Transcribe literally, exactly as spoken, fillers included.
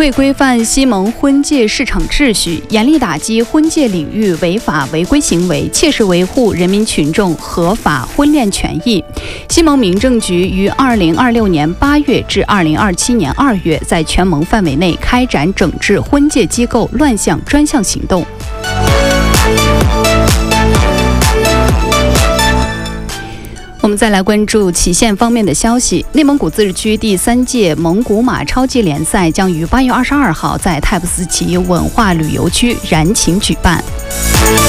为规范西蒙婚介市场秩序，严厉打击婚介领域违法违规行为，切实维护人民群众合法婚恋权益，西蒙民政局于二零二六年八月至二零二七年二月，在全蒙范围内开展整治婚介机构乱象专项行动。我们再来关注祁县方面的消息。内蒙古自治区第三届蒙古马超级联赛将于八月二十二号在泰布斯旗文化旅游区燃情举办。